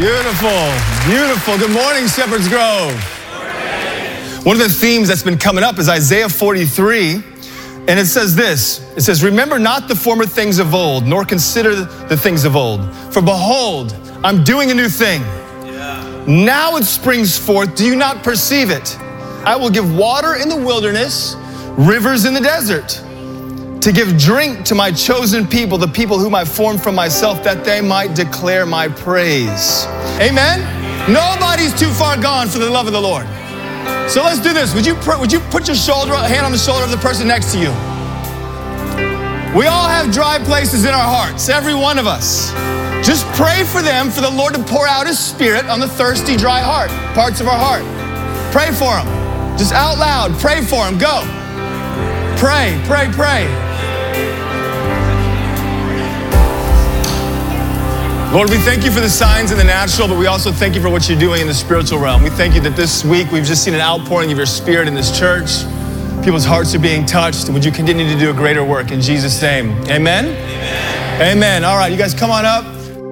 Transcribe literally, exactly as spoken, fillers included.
Beautiful, beautiful. Good morning, Shepherd's Grove. One of the themes that's been coming up is Isaiah forty-three, and it says this. It says, remember not the former things of old, nor consider the things of old. For behold, I'm doing a new thing. Yeah. Now it springs forth. Do you not perceive it? I will give water in the wilderness, rivers in the desert, to give drink to my chosen people, the people whom I formed from myself, that they might declare my praise. Amen? Nobody's too far gone for the love of the Lord. So let's do this. Would you, would you put your shoulder, hand on the shoulder of the person next to you? We all have dry places in our hearts, every one of us. Just pray for them, for the Lord to pour out His Spirit on the thirsty, dry heart, parts of our heart. Pray for them. Just out loud, pray for them. Go. Pray, pray, pray. Lord, we thank you for the signs in the natural, but we also thank you for what you're doing in the spiritual realm. We thank you that this week we've just seen an outpouring of your Spirit in this church. People's hearts are being touched, and would you continue to do a greater work in Jesus' name? Amen? Amen. Amen. All right, you guys come on up.